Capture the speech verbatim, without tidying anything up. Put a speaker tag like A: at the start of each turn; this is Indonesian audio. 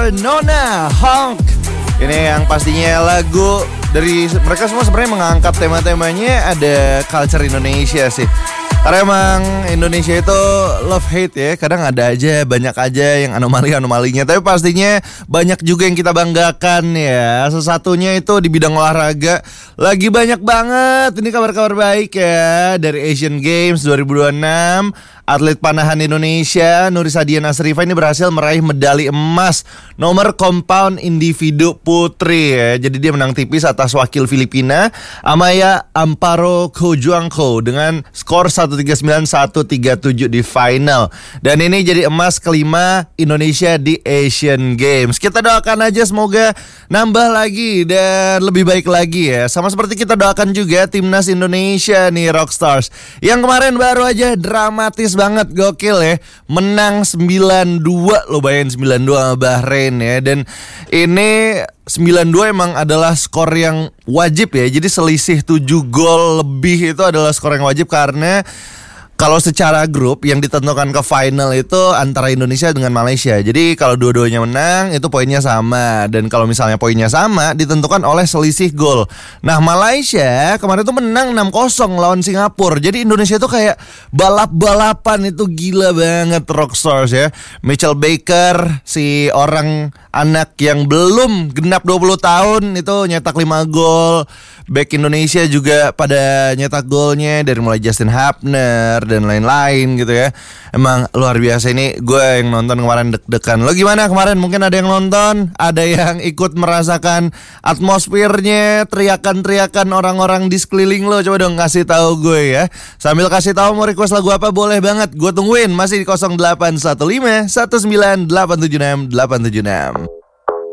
A: Nona Honk. Ini yang pastinya lagu dari mereka semua sebenarnya mengangkat tema-temanya ada culture Indonesia sih. Karena emang Indonesia itu love hate ya. Kadang ada aja, banyak aja yang anomali-anomalinya. Tapi pastinya banyak juga yang kita banggakan ya. Sesatunya itu di bidang olahraga. Lagi banyak banget ini kabar-kabar baik ya. Dari Asian Games dua ribu dua puluh enam, atlet panahan Indonesia Nuri Sadia Nasrifa ini berhasil meraih medali emas nomor compound individu putri ya. Jadi dia menang tipis atas wakil Filipina Amaya Amparo Cojuangco dengan skor seratus tiga puluh sembilan seratus tiga puluh tujuh di final. Dan ini jadi emas kelima Indonesia di Asian Games. Kita doakan aja semoga nambah lagi dan lebih baik lagi ya. Sama seperti kita doakan juga timnas Indonesia nih Rockstars, yang kemarin baru aja dramatis banget, gokil ya. Menang sembilan dua, lo bayangin sembilan dua sama Bahrain ya. Dan ini sembilan dua emang adalah skor yang wajib ya. Jadi selisih tujuh gol lebih itu adalah skor yang wajib. Karena kalau secara grup yang ditentukan ke final itu antara Indonesia dengan Malaysia. Jadi kalau dua-duanya menang itu poinnya sama. Dan kalau misalnya poinnya sama ditentukan oleh selisih gol. Nah Malaysia kemarin tuh menang enam kosong lawan Singapura. Jadi Indonesia tuh kayak balap-balapan, itu gila banget Rockstars ya. Mitchell Baker, si orang anak yang belum genap dua puluh tahun itu nyetak lima gol. Back Indonesia juga pada nyetak golnya, dari mulai Justin Hapner dan lain-lain gitu ya. Emang luar biasa ini. Gue yang nonton kemarin deg-degan. Lo gimana kemarin? Mungkin ada yang nonton, ada yang ikut merasakan atmosfernya, teriakan-teriakan orang-orang di sekeliling lo. Coba dong kasih tahu gue ya. Sambil kasih tahu mau request lagu apa boleh banget. Gue tungguin masih di nol delapan satu lima satu sembilan delapan tujuh enam delapan tujuh enam.